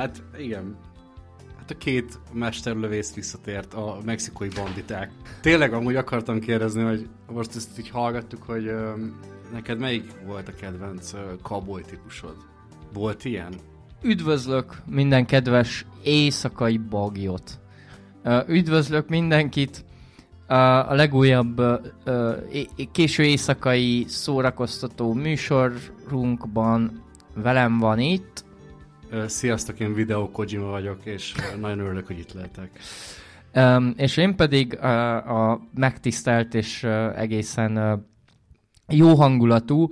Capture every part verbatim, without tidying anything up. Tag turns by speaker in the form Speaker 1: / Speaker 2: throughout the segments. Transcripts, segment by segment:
Speaker 1: Hát igen. Hát a két mesterlövész visszatért, a mexikói banditák. Tényleg amúgy akartam kérdezni, hogy most ezt így hallgattuk, hogy ö, neked melyik volt a kedvenc ö, cowboy típusod? Volt ilyen?
Speaker 2: Üdvözlök minden kedves éjszakai bagyot. Uh, üdvözlök mindenkit uh, a legújabb uh, é- késő éjszakai szórakoztató műsorunkban. Velem van itt.
Speaker 1: Uh, sziasztok, én Video Kojima vagyok, és uh, nagyon örülök, hogy itt lehetek.
Speaker 2: Um, és én pedig uh, a megtisztelt és uh, egészen uh, jó hangulatú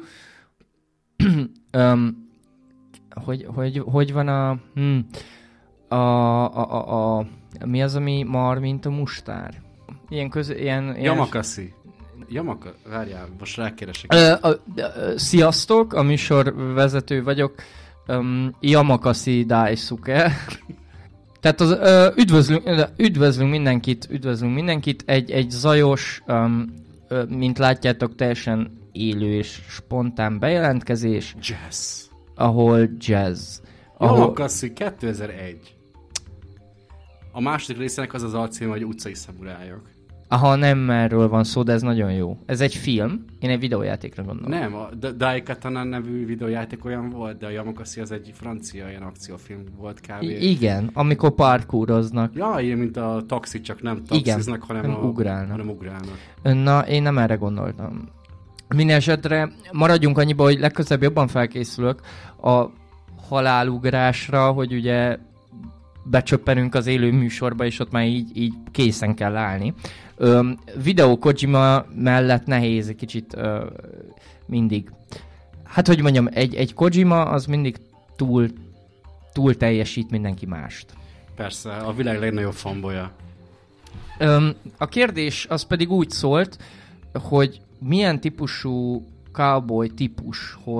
Speaker 2: um, hogy, hogy, hogy van a, hm, a, a, a, a mi az, ami mar, mint a mustár? Ilyen köz... Ilyen, ilyen...
Speaker 1: Yamakasi. Yamaka... Várjál, most rákeresek.
Speaker 2: Ö, a, a, a, sziasztok, a műsor vezető vagyok. Um, Yamakasi Daisuke. Tehát az, ö, üdvözlünk, üdvözlünk mindenkit, üdvözlünk mindenkit. Egy, egy zajos, um, ö, mint látjátok, teljesen élő és spontán bejelentkezés.
Speaker 1: Jazz.
Speaker 2: Ahol jazz. Ahol...
Speaker 1: Yamakasi kétezer-egy. A második részének az az alcíme, hogy utcai szamurájok.
Speaker 2: Aha, nem erről van szó, de ez nagyon jó. Ez egy film, én egy videójátékra gondolom.
Speaker 1: Nem, a Daikatana nevű videójáték olyan volt, de a Yamakasi az egy francia ilyen akciófilm volt kb.
Speaker 2: I- igen, amikor parkouroznak.
Speaker 1: Ja, ilyen, mint a taxi, csak nem taxiznak, hanem,
Speaker 2: nem
Speaker 1: a,
Speaker 2: ugrálnak.
Speaker 1: hanem ugrálnak.
Speaker 2: Na, én nem erre gondoltam. Mindenesetre maradjunk annyiba, hogy legközelebb jobban felkészülök a halálugrásra, hogy ugye becsöppenünk az élő műsorba, és ott már így, így készen kell állni. Ö, Video Kojima mellett nehéz egy kicsit ö, mindig. Hát, hogy mondjam, egy, egy Kojima az mindig túl, túl teljesít mindenki mást.
Speaker 1: Persze, a világ legnagyobb fanboya.
Speaker 2: Ö, a kérdés az pedig úgy szólt, hogy milyen típusú cowboy típushoz